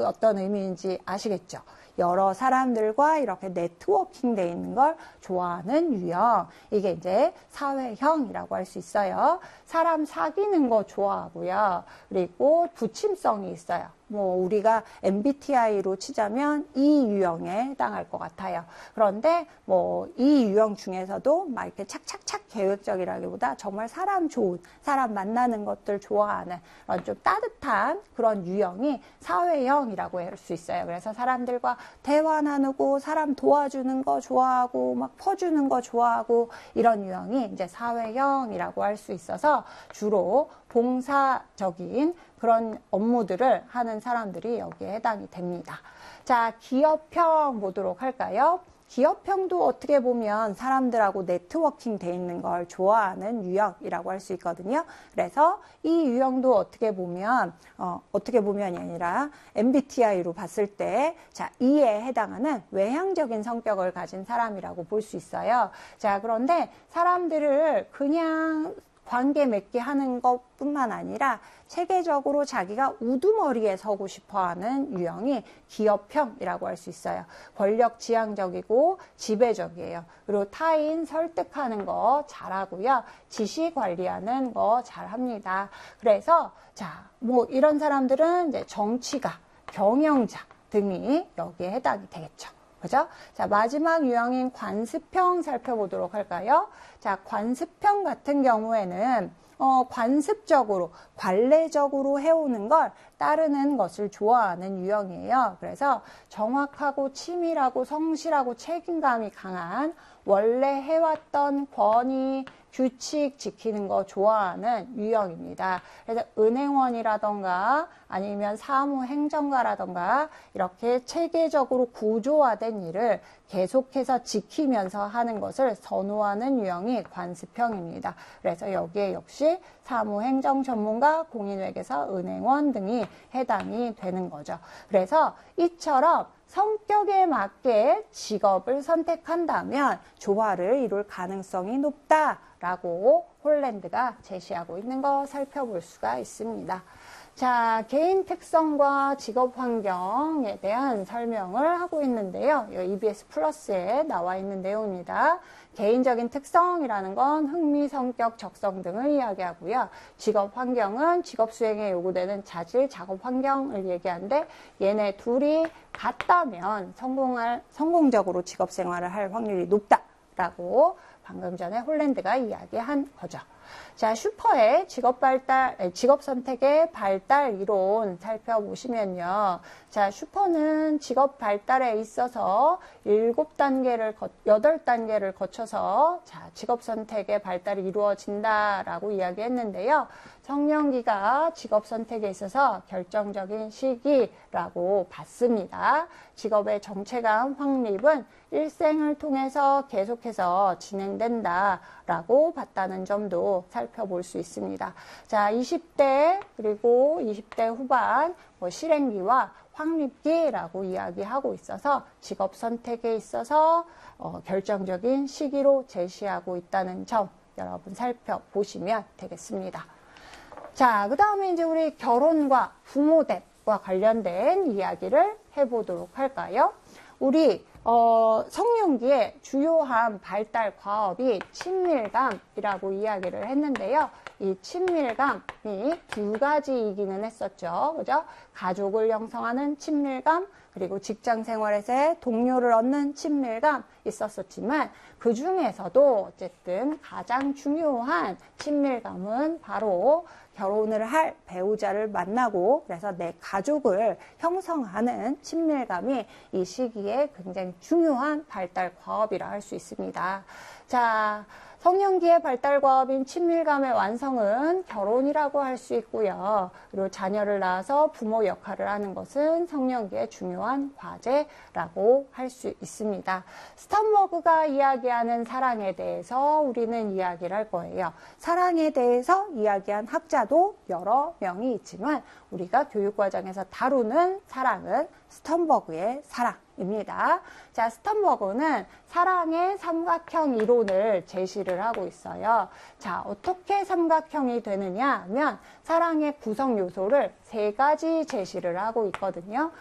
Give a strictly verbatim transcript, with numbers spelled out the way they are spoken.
어떤 의미인지 아시겠죠? 여러 사람들과 이렇게 네트워킹 돼 있는 걸 좋아하는 유형. 이게 이제 사회형이라고 할 수 있어요. 사람 사귀는 거 좋아하고요. 그리고 부침성이 있어요. 뭐 우리가 엠비티아이로 치자면 이 유형에 해당할 것 같아요. 그런데 뭐 이 유형 중에서도 막 이렇게 착착착 계획적이라기보다 정말 사람 좋은, 사람 만나는 것들 좋아하는 그런 좀 따뜻한 그런 유형이 사회형이라고 할 수 있어요. 그래서 사람들과 대화 나누고 사람 도와주는 거 좋아하고 막 퍼주는 거 좋아하고 이런 유형이 이제 사회형이라고 할 수 있어서 주로 봉사적인 그런 업무들을 하는 사람들이 여기에 해당이 됩니다. 자, 기업형 보도록 할까요? 기업형도 어떻게 보면 사람들하고 네트워킹 돼 있는 걸 좋아하는 유형이라고 할 수 있거든요. 그래서 이 유형도 어떻게 보면 어, 어떻게 보면이 아니라 엠비티아이로 봤을 때 자, 이에 해당하는 외향적인 성격을 가진 사람이라고 볼 수 있어요. 자, 그런데 사람들을 그냥 관계 맺게 하는 것뿐만 아니라 체계적으로 자기가 우두머리에 서고 싶어하는 유형이 기업형이라고 할 수 있어요. 권력 지향적이고 지배적이에요. 그리고 타인 설득하는 거 잘하고요. 지시 관리하는 거 잘합니다. 그래서 자, 뭐 이런 사람들은 이제 정치가, 경영자 등이 여기에 해당이 되겠죠. 그죠? 자, 마지막 유형인 관습형 살펴보도록 할까요? 자, 관습형 같은 경우에는 어, 관습적으로, 관례적으로 해오는 걸 따르는 것을 좋아하는 유형이에요. 그래서 정확하고 치밀하고 성실하고 책임감이 강한 원래 해왔던 권위, 규칙 지키는 거 좋아하는 유형입니다. 그래서 은행원이라던가 아니면 사무행정가라던가 이렇게 체계적으로 구조화된 일을 계속해서 지키면서 하는 것을 선호하는 유형이 관습형입니다. 그래서 여기에 역시 사무행정 전문가, 공인회계사, 은행원 등이 해당이 되는 거죠. 그래서 이처럼 성격에 맞게 직업을 선택한다면 조화를 이룰 가능성이 높다라고 홀랜드가 제시하고 있는 거 살펴볼 수가 있습니다. 자, 개인 특성과 직업 환경에 대한 설명을 하고 있는데요. 이비에스 플러스에 나와 있는 내용입니다. 개인적인 특성이라는 건 흥미, 성격, 적성 등을 이야기하고요. 직업 환경은 직업 수행에 요구되는 자질, 작업 환경을 얘기하는데 얘네 둘이 같다면 성공할, 성공적으로 직업 생활을 할 확률이 높다라고 방금 전에 홀랜드가 이야기한 거죠. 자, 슈퍼의 직업 발달, 직업 선택의 발달 이론 살펴보시면요. 자, 슈퍼는 직업 발달에 있어서 일곱 단계를, 여덟 단계를 거쳐서 자, 직업 선택의 발달이 이루어진다라고 이야기했는데요. 청년기가 직업 선택에 있어서 결정적인 시기라고 봤습니다. 직업의 정체감 확립은 일생을 통해서 계속해서 진행된다라고 봤다는 점도 살펴볼 수 있습니다. 자, 이십 대 그리고 이십 대 후반 뭐 실행기와 확립기라고 이야기하고 있어서 직업 선택에 있어서 어, 결정적인 시기로 제시하고 있다는 점 여러분 살펴보시면 되겠습니다. 자, 그 다음에 이제 우리 결혼과 부모됨과 관련된 이야기를 해보도록 할까요? 우리 어, 성년기의 주요한 발달 과업이 친밀감이라고 이야기를 했는데요. 이 친밀감이 두 가지이기는 했었죠. 그죠? 가족을 형성하는 친밀감, 그리고 직장 생활에서의 동료를 얻는 친밀감 있었었지만 그 중에서도 어쨌든 가장 중요한 친밀감은 바로 결혼을 할 배우자를 만나고 그래서 내 가족을 형성하는 친밀감이 이 시기에 굉장히 중요한 발달 과업이라 할 수 있습니다. 자, 성년기의 발달 과업인 친밀감의 완성은 결혼이라고 할 수 있고요. 그리고 자녀를 낳아서 부모 역할을 하는 것은 성년기의 중요한 과제라고 할 수 있습니다. 스턴버그가 이야기하는 사랑에 대해서 우리는 이야기를 할 거예요. 사랑에 대해서 이야기한 학자도 여러 명이 있지만 우리가 교육과정에서 다루는 사랑은 스턴버그의 사랑입니다. 자, 스턴버그는 사랑의 삼각형 이론을 제시를 하고 있어요. 자, 어떻게 삼각형이 되느냐 하면 사랑의 구성 요소를 세 가지 제시를 하고 있거든요.